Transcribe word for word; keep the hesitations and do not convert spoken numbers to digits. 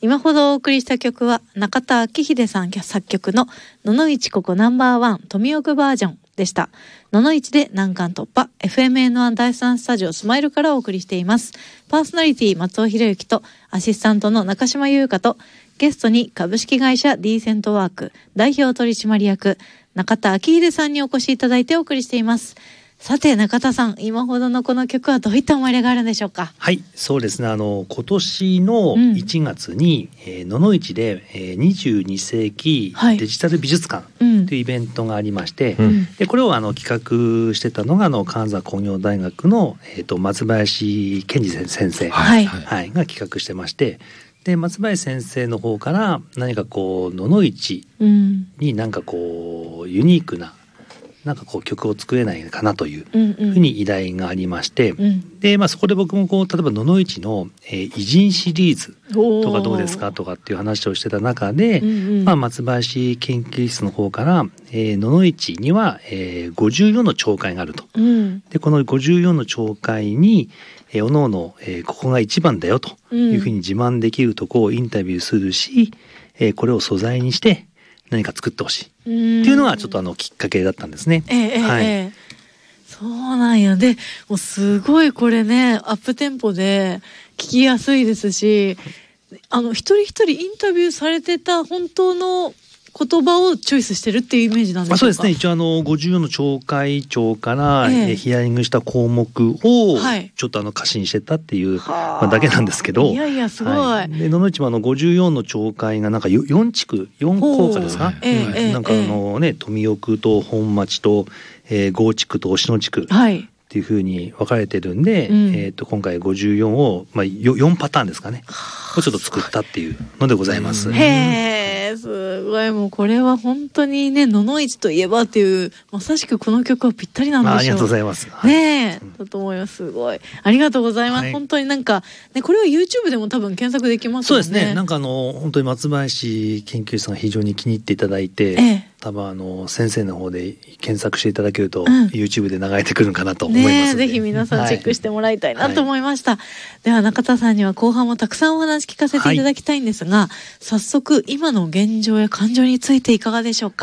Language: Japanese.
今ほどお送りした曲は中田昭秀さん作曲のののいちここナンバーワン富岡バージョンでした。ののいちで難関突破 エフエムエヌワン 第三スタジオスマイルからお送りしています。パーソナリティ松尾博之とアシスタントの中島優香とゲストに株式会社ディーセントワーク代表取締役中田昭秀さんにお越しいただいてお送りしています。さて中田さん、今ほどのこの曲はどういった思い入れがあるんでしょうか？ はい、そうですね、あの今年のいちがつに、うんえー、ののいちで、えー、にじゅうにせいきデジタル美術館というイベントがありまして、うん、でこれをあの企画してたのがあの金沢工業大学の、えー、と松林健二先生、はいはい、が企画してまして、で松林先生の方から何かこうののいちになんかこうユニークななんかこう曲を作れないかなというふうに依頼がありまして、うんうん、でまあそこで僕もこう例えばののいちの、えー、偉人シリーズとかどうですかとかっていう話をしてた中で、うんうんまあ、松林研究室の方から、えー、ののいちには、えー、ごじゅうよんの町会があると、うん、でこのごじゅうよんの町会にえー、おのおの、えー、ここが一番だよというふうに自慢できるところをインタビューするし、えー、これを素材にして何か作ってほしいっていうのがちょっとあのきっかけだったんですね。 えーはい、えー、そうなんや。でもうすごいこれねアップテンポで聞きやすいですし、あの一人一人インタビューされてた本当の言葉をチョイスしてるっていうイメージなんでしょうか？ あそうですね、一応あのごじゅうよんの町会長から、えー、ヒアリングした項目をちょっとあの歌詞にしてたっていう、まあ、だけなんですけど、 いやいやすごい、はい、 でののいちもあのごじゅうよんの町会がなんかよん地区よん校歌ですか、えーうん、なんかあのね、えー、富奥と本町と、えー、郷地区と忍野地区、はいっていう風に分かれてるんで、うんえー、と今回ごじゅうよんを、まあ、よんパターンですかねをちょっと作ったっていうのでございます。 へーすごい、もうこれは本当にねののいちといえばっていうまさしくこの曲はぴったりなんでしょう。 あ, ありがとうございます、はい、 ねえ、うん、だと思います。すごいありがとうございます、はい、本当になんか、ね、これは YouTube でも多分検索できますよね。 そうですね、なんかあの本当に松林研究室が非常に気に入っていただいて、ええ多分あの先生の方で検索していただけると、うん、YouTube で流れてくるかなと思いますので、 ね、ぜひ皆さんチェックしてもらいたいなと思いました、はい、では中田さんには後半もたくさんお話聞かせていただきたいんですが、はい、早速今の現状や感情についていかがでしょうか？